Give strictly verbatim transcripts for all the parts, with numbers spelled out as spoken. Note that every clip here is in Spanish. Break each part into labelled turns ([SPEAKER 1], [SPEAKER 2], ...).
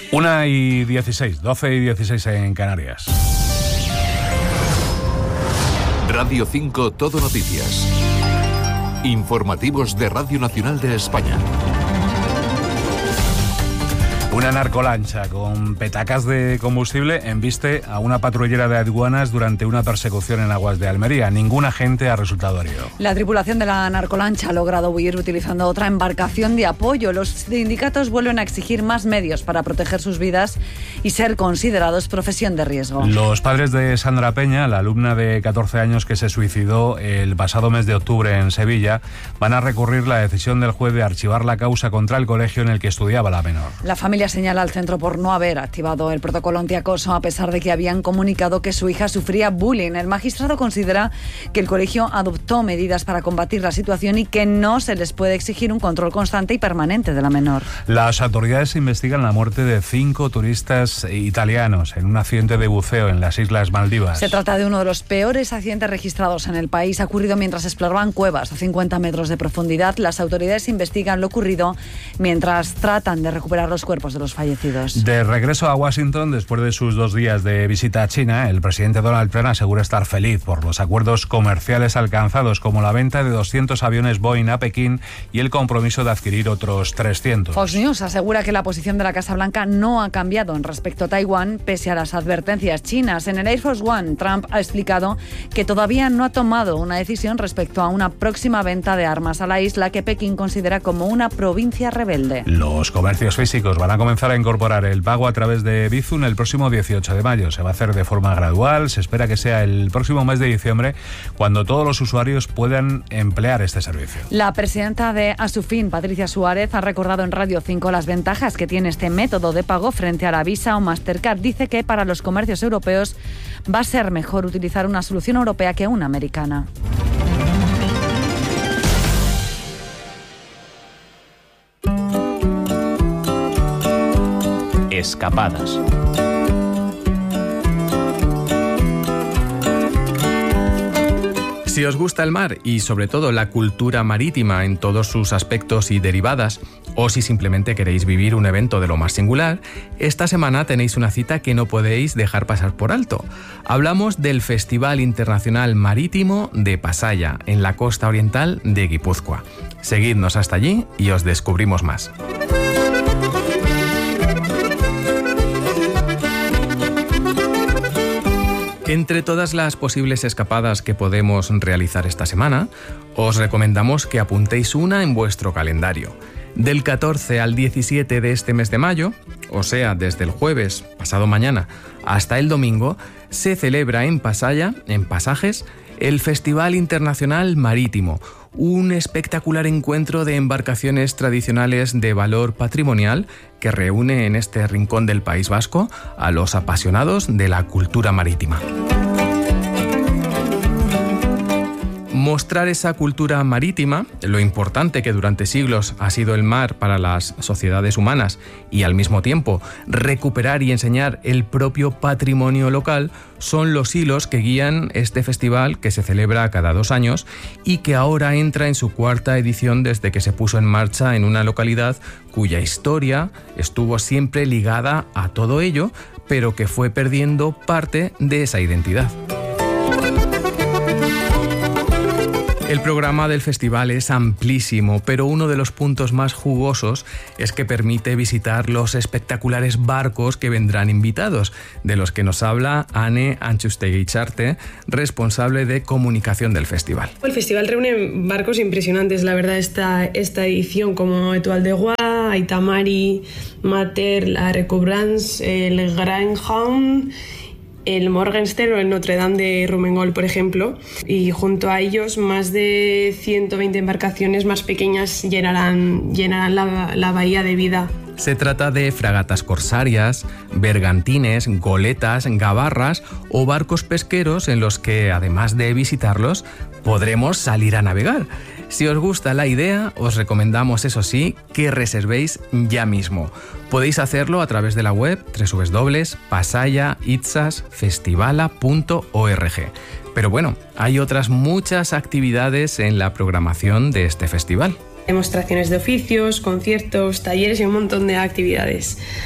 [SPEAKER 1] Una y dieciséis, doce y dieciséis en Canarias.
[SPEAKER 2] Radio cinco Todo Noticias. Informativos de Radio Nacional de España.
[SPEAKER 1] Una narcolancha con petacas de combustible embiste a una patrullera de aduanas durante una persecución en aguas de Almería. Ningún agente ha resultado herido.
[SPEAKER 3] La tripulación de la narcolancha ha logrado huir utilizando otra embarcación de apoyo. Los sindicatos vuelven a exigir más medios para proteger sus vidas y ser considerados profesión de riesgo.
[SPEAKER 1] Los padres de Sandra Peña, la alumna de catorce años que se suicidó el pasado mes de octubre en Sevilla, van a recurrir la decisión del juez de archivar la causa contra el colegio en el que estudiaba la menor.
[SPEAKER 3] La familia señala al centro por no haber activado el protocolo antiacoso a pesar de que habían comunicado que su hija sufría bullying. El magistrado considera que el colegio adoptó medidas para combatir la situación y que no se les puede exigir un control constante y permanente de la menor.
[SPEAKER 1] Las autoridades investigan la muerte de cinco turistas italianos en un accidente de buceo en las Islas Maldivas.
[SPEAKER 3] Se trata de uno de los peores accidentes registrados en el país. Ha ocurrido mientras exploraban cuevas a cincuenta metros de profundidad. Las autoridades investigan lo ocurrido mientras tratan de recuperar los cuerpos de los fallecidos.
[SPEAKER 1] De regreso a Washington, después de sus dos días de visita a China, el presidente Donald Trump asegura estar feliz por los acuerdos comerciales alcanzados, como la venta de doscientos aviones Boeing a Pekín y el compromiso de adquirir otros trescientos.
[SPEAKER 3] Fox News asegura que la posición de la Casa Blanca no ha cambiado en respecto a Taiwán, pese a las advertencias chinas. En el Air Force One, Trump ha explicado que todavía no ha tomado una decisión respecto a una próxima venta de armas a la isla que Pekín considera como una provincia rebelde.
[SPEAKER 1] Los comercios físicos van a comenzar a incorporar el pago a través de Bizum el próximo dieciocho de mayo. Se va a hacer de forma gradual. Se espera que sea el próximo mes de diciembre cuando todos los usuarios puedan emplear este servicio.
[SPEAKER 3] La presidenta de Asufin, Patricia Suárez, ha recordado en Radio cinco las ventajas que tiene este método de pago frente a la Visa o Mastercard. Dice que para los comercios europeos va a ser mejor utilizar una solución europea que una americana.
[SPEAKER 4] Escapadas.
[SPEAKER 5] Si os gusta el mar y sobre todo la cultura marítima en todos sus aspectos y derivadas, o si simplemente queréis vivir un evento de lo más singular, esta semana tenéis una cita que no podéis dejar pasar por alto. Hablamos del Festival Internacional Marítimo de Pasaya, en la costa oriental de Guipúzcoa. Seguidnos hasta allí y os descubrimos más. Entre todas las posibles escapadas que podemos realizar esta semana, os recomendamos que apuntéis una en vuestro calendario. Del catorce al diecisiete de este mes de mayo, o sea, desde el jueves, pasado mañana, hasta el domingo, se celebra en Pasaya, en Pasajes, el Festival Internacional Marítimo, un espectacular encuentro de embarcaciones tradicionales de valor patrimonial que reúne en este rincón del País Vasco a los apasionados de la cultura marítima. Mostrar esa cultura marítima, lo importante que durante siglos ha sido el mar para las sociedades humanas y al mismo tiempo recuperar y enseñar el propio patrimonio local, son los hilos que guían este festival que se celebra cada dos años y que ahora entra en su cuarta edición desde que se puso en marcha en una localidad cuya historia estuvo siempre ligada a todo ello, pero que fue perdiendo parte de esa identidad. El programa del festival es amplísimo, pero uno de los puntos más jugosos es que permite visitar los espectaculares barcos que vendrán invitados, de los que nos habla Ane Antxustegui-Charte, responsable de comunicación del festival.
[SPEAKER 6] El festival reúne barcos impresionantes, la verdad, esta, esta edición, como Etoile de Roi, Aitamari, Mater, la Recouvrance, el Grindhound, el Morgenstern o el Notre Dame de Rumengol, por ejemplo, y junto a ellos más de ciento veinte embarcaciones más pequeñas llenarán, llenarán la, la bahía de vida.
[SPEAKER 5] Se trata de fragatas corsarias, bergantines, goletas, gabarras o barcos pesqueros en los que, además de visitarlos, podremos salir a navegar. Si os gusta la idea, os recomendamos, eso sí, que reservéis ya mismo. Podéis hacerlo a través de la web doble u doble u doble u punto pasaya itzas festivala punto org. Pero bueno, hay otras muchas actividades en la programación de este festival.
[SPEAKER 6] Demostraciones de oficios, conciertos, talleres y un montón de actividades.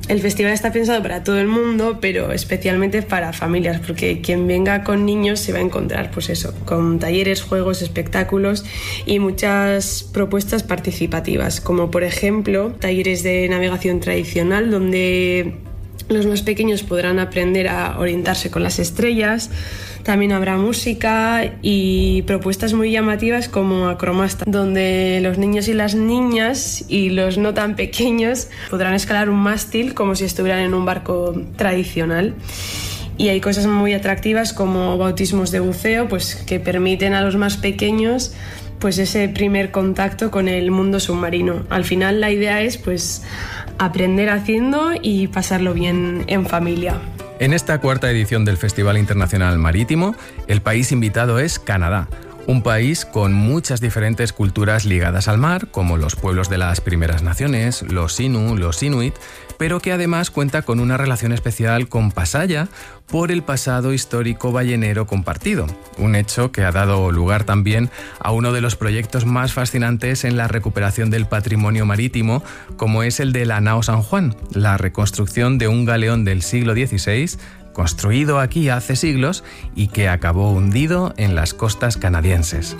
[SPEAKER 6] el festival está pensado para todo el mundo, pero especialmente para familias, porque quien venga con niños se va a encontrar, pues eso, con talleres, juegos, espectáculos y muchas propuestas participativas, como por ejemplo talleres de navegación tradicional, donde los más pequeños podrán aprender a orientarse con las estrellas. También habrá música y propuestas muy llamativas como Acromasta, donde los niños y las niñas y los no tan pequeños podrán escalar un mástil como si estuvieran en un barco tradicional. Y hay cosas muy atractivas como bautismos de buceo, pues que permiten a los más pequeños pues ese primer contacto con el mundo submarino. Al final la idea es pues aprender haciendo y pasarlo bien en familia.
[SPEAKER 5] En esta cuarta edición del Festival Internacional Marítimo, el país invitado es Canadá, un país con muchas diferentes culturas ligadas al mar, como los pueblos de las primeras naciones, los Innu, los Inuit, pero que además cuenta con una relación especial con Pasaia por el pasado histórico ballenero compartido, un hecho que ha dado lugar también a uno de los proyectos más fascinantes en la recuperación del patrimonio marítimo, como es el de la Nao San Juan, la reconstrucción de un galeón del siglo dieciséis, construido aquí hace siglos y que acabó hundido en las costas canadienses.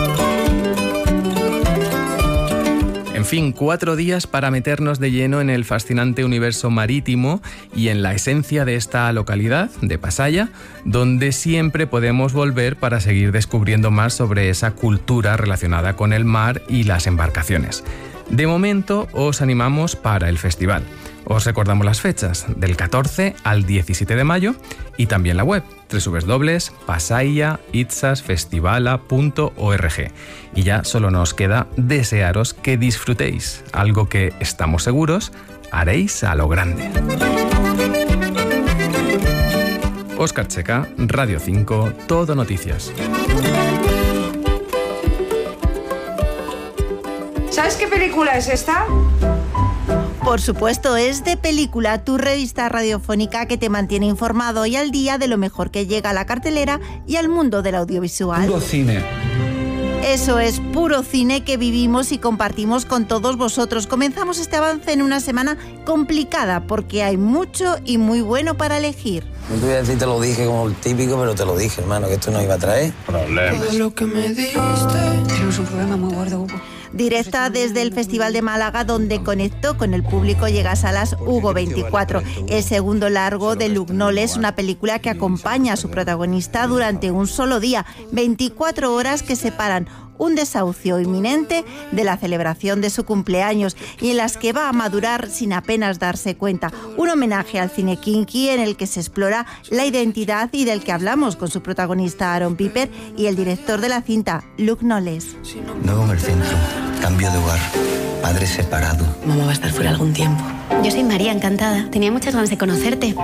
[SPEAKER 5] En fin, cuatro días para meternos de lleno en el fascinante universo marítimo y en la esencia de esta localidad, de Pasaia, donde siempre podemos volver para seguir descubriendo más sobre esa cultura relacionada con el mar y las embarcaciones. De momento, os animamos para el festival. Os recordamos las fechas, del catorce al diecisiete de mayo, y también la web, doble u doble u doble u punto pasaia itzas festivala punto org. Y ya solo nos queda desearos que disfrutéis, algo que, estamos seguros, haréis a lo grande. Óscar Checa, Radio cinco, Todo Noticias.
[SPEAKER 4] ¿Sabes qué película es esta?
[SPEAKER 7] Por supuesto, es De Película, tu revista radiofónica que te mantiene informado y al día de lo mejor que llega a la cartelera y al mundo del audiovisual.
[SPEAKER 8] Puro cine.
[SPEAKER 7] Eso es puro cine que vivimos y compartimos con todos vosotros. Comenzamos este avance en una semana complicada porque hay mucho y muy bueno para elegir.
[SPEAKER 9] No te voy a decir, te lo dije como el típico, pero te lo dije, hermano, que esto no iba a traer problemas.
[SPEAKER 4] Todo lo que me diste. Tenemos un problema muy gordo, Hugo.
[SPEAKER 7] Directa desde el Festival de Málaga, donde conectó con el público, llega a salas Hugo veinticuatro, el segundo largo de Luc Knowles, una película que acompaña a su protagonista durante un solo día, veinticuatro horas que separan un desahucio inminente de la celebración de su cumpleaños y en las que va a madurar sin apenas darse cuenta. Un homenaje al cine kinky en el que se explora la identidad y del que hablamos con su protagonista Aaron Piper y el director de la cinta, Luc Knowles.
[SPEAKER 9] Nuevo en el centro, cambio de hogar, padre separado.
[SPEAKER 10] Mamá va a estar fuera algún tiempo. Yo soy María, encantada. Tenía muchas ganas de conocerte.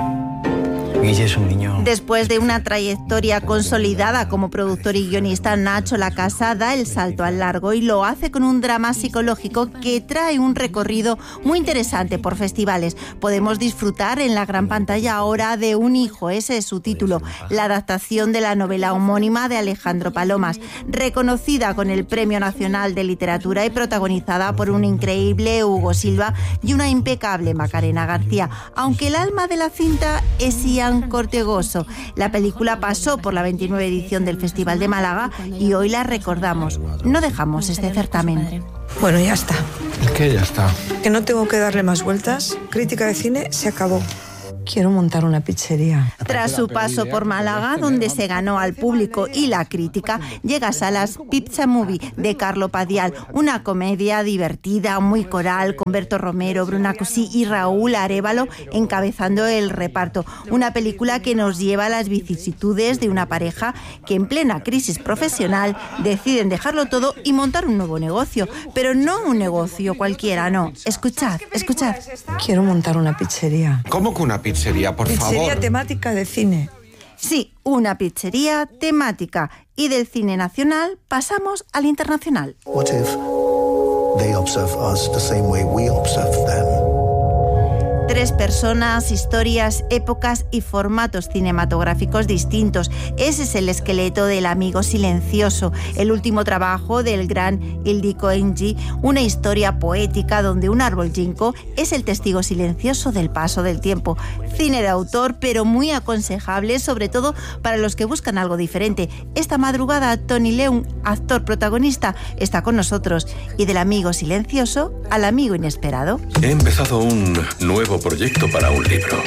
[SPEAKER 9] Guille es un niño...
[SPEAKER 7] Después de una trayectoria consolidada como productor y guionista, Nacho Lacasa da el salto al largo y lo hace con un drama psicológico que trae un recorrido muy interesante por festivales. Podemos disfrutar en la gran pantalla ahora de Un hijo, ese es su título, la adaptación de la novela homónima de Alejandro Palomas, reconocida con el Premio Nacional de Literatura y protagonizada por un increíble Hugo Silva y una impecable Macarena García, aunque el alma de la cinta es Ian Cortegoso. La película pasó por la veintinueve edición del Festival de Málaga y hoy la recordamos. No dejamos este certamen.
[SPEAKER 4] Bueno, ya está.
[SPEAKER 8] Es que ya está.
[SPEAKER 4] Que no tengo que darle más vueltas. Crítica de cine se acabó. Quiero montar una pizzería.
[SPEAKER 7] Tras su paso por Málaga, donde se ganó al público y la crítica, llega a salas Pizza Movie de Carlo Padial, una comedia divertida, muy coral, con Berto Romero, Bruna Cusí y Raúl Arévalo encabezando el reparto. Una película que nos lleva a las vicisitudes de una pareja que en plena crisis profesional deciden dejarlo todo y montar un nuevo negocio, pero no un negocio cualquiera, no. Escuchad, escuchad.
[SPEAKER 4] Quiero montar una pizzería.
[SPEAKER 8] ¿Cómo que una pizzería? Pizzería, por favor.
[SPEAKER 4] Pizzería temática de cine.
[SPEAKER 7] Sí, una pizzería temática. Y del cine nacional pasamos al internacional.
[SPEAKER 11] What if they observe us the same way we observe them?
[SPEAKER 7] Tres personas, historias, épocas y formatos cinematográficos distintos. Ese es el esqueleto del Amigo Silencioso, el último trabajo del gran Ildiko Enger, una historia poética donde un árbol ginkgo es el testigo silencioso del paso del tiempo. Cine de autor, pero muy aconsejable, sobre todo para los que buscan algo diferente. Esta madrugada, Tony Leung, actor protagonista, está con nosotros. Y del Amigo Silencioso al Amigo Inesperado.
[SPEAKER 11] He empezado un nuevo proyecto para un libro.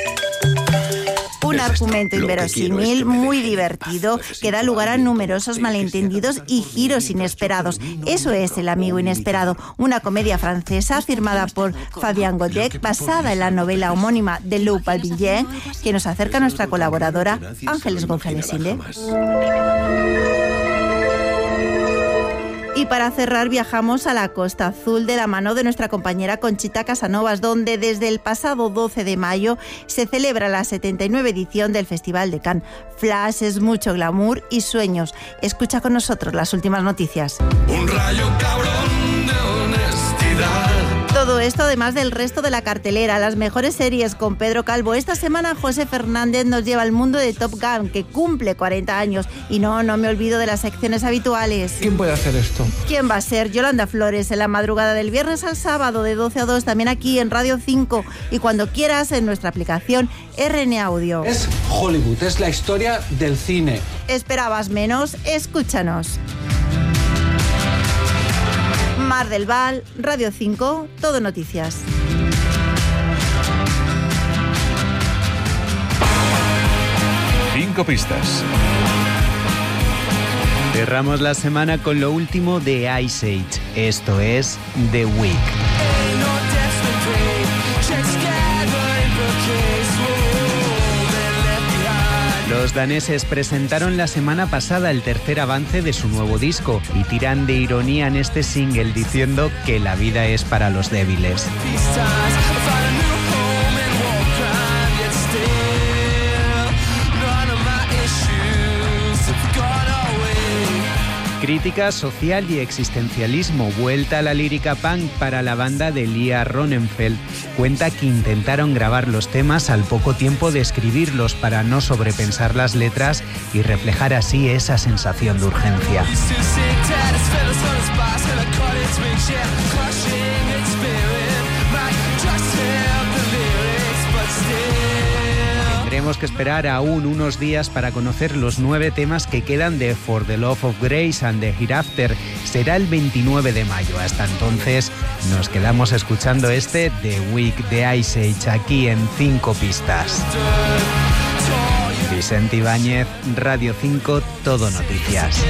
[SPEAKER 7] Un argumento inverosímil, muy divertido, que da lugar a numerosos malentendidos y giros inesperados. Eso es El Amigo Inesperado, una comedia francesa firmada por Fabien Godec, basada en la novela homónima de Lou Palvillien, que nos acerca a nuestra colaboradora Ángeles González Inde. Y para cerrar viajamos a la Costa Azul de la mano de nuestra compañera Conchita Casanovas, donde desde el pasado doce de mayo se celebra la setenta y nueve edición del Festival de Cannes. Flashes, mucho glamour y sueños. Escucha con nosotros las últimas noticias.
[SPEAKER 12] Un rayo cabrón de honestidad.
[SPEAKER 7] Todo esto además del resto de la cartelera, las mejores series con Pedro Calvo. Esta semana José Fernández nos lleva al mundo de Top Gun, que cumple cuarenta años. Y no, no me olvido de las secciones habituales.
[SPEAKER 8] ¿Quién puede hacer esto?
[SPEAKER 7] ¿Quién va a ser? Yolanda Flores, en la madrugada del viernes al sábado de doce a dos, también aquí en Radio cinco. Y cuando quieras en nuestra aplicación R N Audio.
[SPEAKER 8] Es Hollywood, es la historia del cine.
[SPEAKER 7] ¿Esperabas menos? Escúchanos. Mar del Val, Radio cinco, Todo Noticias.
[SPEAKER 2] Cinco pistas.
[SPEAKER 13] Cerramos la semana con lo último de Ice Age. Esto es The Week. Los daneses presentaron la semana pasada el tercer avance de su nuevo disco y tiran de ironía en este single diciendo que la vida es para los débiles. Crítica social y existencialismo, vuelta a la lírica punk para la banda de Lia Ronenfeld. Cuenta que intentaron grabar los temas al poco tiempo de escribirlos para no sobrepensar las letras y reflejar así esa sensación de urgencia. Tendremos que esperar aún unos días para conocer los nueve temas que quedan de For the Love of Grace and the Hereafter. Será el veintinueve de mayo. Hasta entonces nos quedamos escuchando este The Week de Ice Age aquí en Cinco Pistas. Vicente Ibáñez, Radio cinco, Todo Noticias.